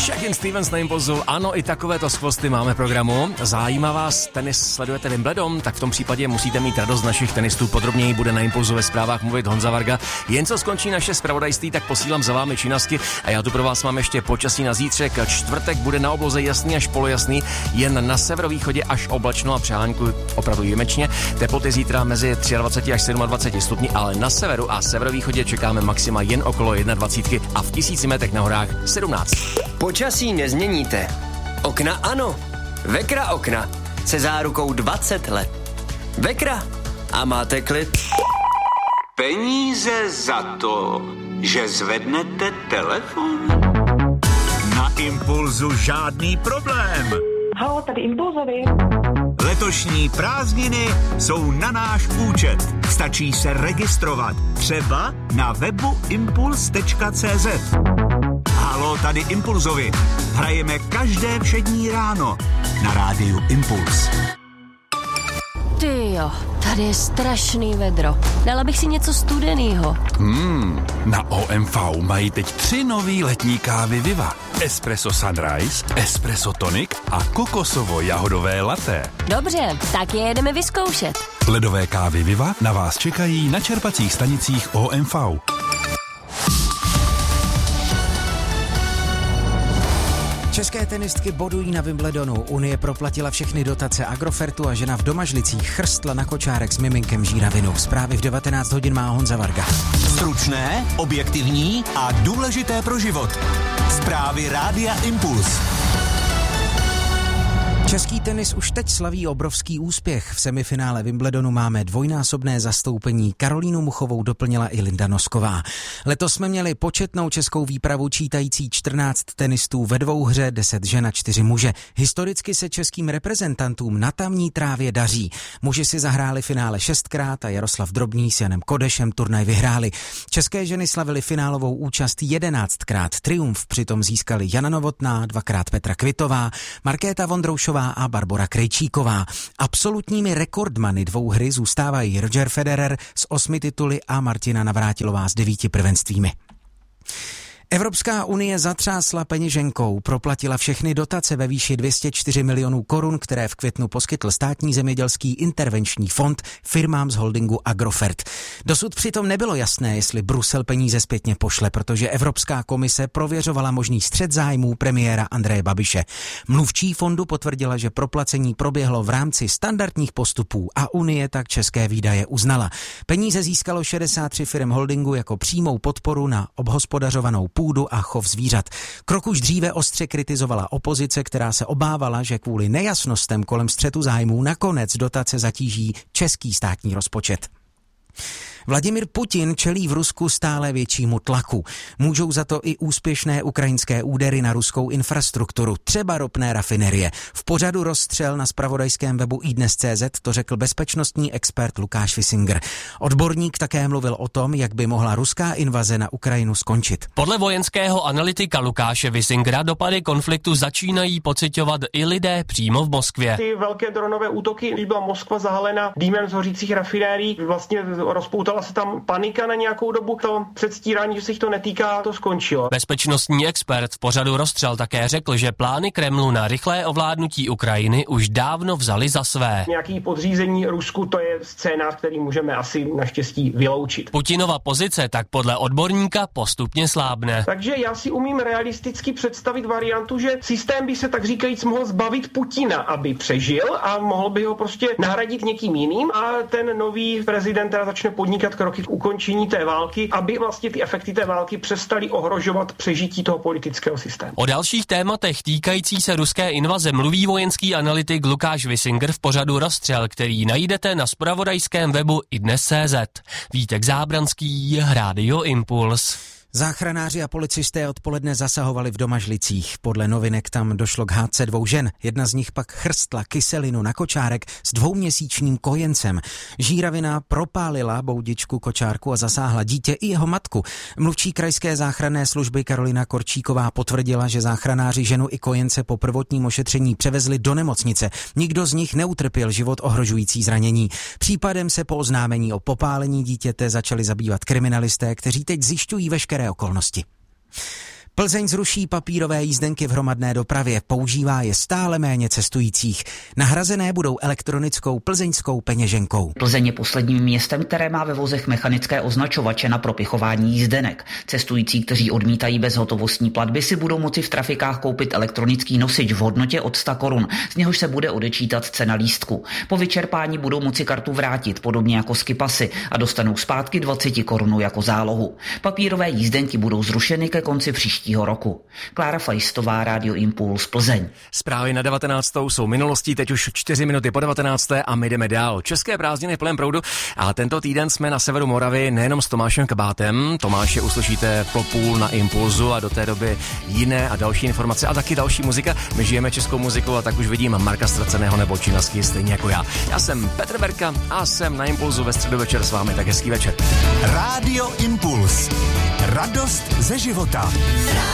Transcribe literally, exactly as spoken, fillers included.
Shakin' Stevens na Impulzu. Ano, i takovéto skvosty máme v programu. Zajímá vás tenis, sledujete Wimbledon? Tak v tom případě musíte mít radost našich tenistů. Podrobněji bude na Impulzu ve zprávách mluvit Honza Varga. Jen co skončí naše zpravodajství, tak posílám za vámi činnosti a já tu pro vás mám ještě počasí na zítřek. Čtvrtek bude na obloze jasný až polojasný, jen na severovýchodě až oblačno a přehánku opravdu výjimečně. Teploty zítra mezi dvacet tři až dvacet sedm stupni, ale na severu a severovýchodě čekáme maxima jen okolo dvacet jedna a v tisíci metrech na horách sedmnáct. Počasí nezměníte. Okna ano. Vekra okna. Se zárukou dvacet let. Vekra. A máte klid. Peníze za to, že zvednete telefon? Na Impulzu žádný problém. Haló, tady Impulzovi. Letošní prázdniny jsou na náš účet. Stačí se registrovat. Třeba na webu impuls tečka cé zet. Haló, tady Impulzovi. Hrajeme každé všední ráno na rádiu Impuls. Tyjo, tady je strašný vedro. Dala bych si něco studenýho. Hmm, na O M V mají teď tři nový letní kávy Viva. Espresso Sunrise, Espresso Tonic a kokosovo-jahodové latte. Dobře, tak je jedeme vyzkoušet. Ledové kávy Viva na vás čekají na čerpacích stanicích O M V. České tenistky bodují na Wimbledonu. Unie proplatila všechny dotace Agrofertu a žena v Domažlicích chrstla na kočárek s miminkem žíravinu. Zprávy v devatenáct hodin má Honza Varga. Stručné, objektivní a důležité pro život. Zprávy Rádia Impuls. Český tenis už teď slaví obrovský úspěch. V semifinále Wimbledonu máme dvojnásobné zastoupení. Karolínu Muchovou doplnila i Linda Nosková. Letos jsme měli početnou českou výpravu čítající čtrnáct tenistů ve dvouhře, deset žen a čtyři muže. Historicky se českým reprezentantům na tamní trávě daří. Muži si zahráli finále šestkrát a Jaroslav Drobný s Janem Kodešem turnaj vyhráli. České ženy slavily finálovou účast jedenáctkrát. Triumf přitom získali Jana Novotná, dvakrát Petra Kvitová, Markéta Vondroušová a Barbora Krejčíková. Absolutními rekordmany dvouhry zůstávají Roger Federer s osmi tituly a Martina Navrátilová s devíti prvenstvími. Evropská unie zatřásla peněženkou, proplatila všechny dotace ve výši dvě stě čtyři milionů korun, které v květnu poskytl státní zemědělský intervenční fond firmám z holdingu Agrofert. Dosud přitom nebylo jasné, jestli Brusel peníze zpětně pošle, protože Evropská komise prověřovala možný střet zájmů premiéra Andreje Babiše. Mluvčí fondu potvrdila, že proplacení proběhlo v rámci standardních postupů a unie tak české výdaje uznala. Peníze získalo šedesát tři firm holdingu jako přímou podporu na obhospodařovanou půdu a chov zvířat. Krok už dříve ostře kritizovala opozice, která se obávala, že kvůli nejasnostem kolem střetu zájmů nakonec dotace zatíží český státní rozpočet. Vladimir Putin čelí v Rusku stále většímu tlaku. Můžou za to i úspěšné ukrajinské údery na ruskou infrastrukturu, třeba ropné rafinerie. V pořadu Rozstřel na zpravodajském webu iDnes tečka cé zet to řekl bezpečnostní expert Lukáš Wisinger. Odborník také mluvil o tom, jak by mohla ruská invaze na Ukrajinu skončit. Podle vojenského analytika Lukáše Wisingera dopady konfliktu začínají pociťovat i lidé přímo v Moskvě. Ty velké dronové útoky, když byla Moskva zahalena dýmem z hořících rafinérií, vlastně rozpoutala se tam panika na nějakou dobu. To předstírání, že se jich to netýká, to skončilo. Bezpečnostní expert v pořadu Rozstřel také řekl, že plány Kremlu na rychlé ovládnutí Ukrajiny už dávno vzali za své. Nějaký podřízení Rusku, to je scénář, který můžeme asi naštěstí vyloučit. Putinova pozice tak podle odborníka postupně slábne. Takže já si umím realisticky představit variantu, že systém by se tak říkajíc mohl zbavit Putina, aby přežil a mohl by ho prostě nahradit někým jiným a ten nový prezident teda začne podnikat kroky k ukončení té války, aby vlastně ty efekty té války přestaly ohrožovat přežití toho politického systému. O dalších tématech týkající se ruské invaze mluví vojenský analytik Lukáš Wisinger v pořadu Rozstřel, který najdete na zpravodajském webu iDnes tečka cé zet. Vítek Zábranský, Rádio Impuls. Záchranáři a policisté odpoledne zasahovali v Domažlicích. Podle novinek tam došlo k hádce dvou žen. Jedna z nich pak chrstla kyselinu na kočárek s dvouměsíčním kojencem. Žíravina propálila boudičku kočárku a zasáhla dítě i jeho matku. Mluvčí krajské záchranné služby Karolina Korčíková potvrdila, že záchranáři ženu i kojence po prvotním ošetření převezli do nemocnice. Nikdo z nich neutrpěl život ohrožující zranění. Případem se po oznámení o popálení dítěte začali zabývat kriminalisté, kteří teď zjišťují veškeré okolnosti. Plzeň zruší papírové jízdenky v hromadné dopravě, používá je stále méně cestujících. Nahrazené budou elektronickou plzeňskou peněženkou. Plzeň je posledním městem, které má ve vozech mechanické označovače na propichování jízdenek. Cestující, kteří odmítají bezhotovostní platby, si budou moci v trafikách koupit elektronický nosič v hodnotě od sto korun, z něhož se bude odečítat cena lístku. Po vyčerpání budou moci kartu vrátit, podobně jako skipasy, a dostanou zpátky dvacet korun jako zálohu. Papírové jízdenky budou zrušeny ke konci příštího roku. Klára Fajstová, Rádio Impuls, Plzeň. Zprávy na devatenáctou jsou minulostí, teď už čtyři minuty po devatenácté a my jdeme dál. České prázdniny v plném proudu a tento týden jsme na severu Moravy nejenom s Tomášem Kabátem. Tomáše uslyšíte po půl na Impulzu a do té doby jiné a další informace a taky další muzika. My žijeme českou muzikou a tak už vidím Marka Ztraceného nebo Činasky stejně jako já. Já jsem Petr Berka a jsem na Impulzu ve středu večer s vámi, tak hezký večer. Rádio Impuls. Radost ze života.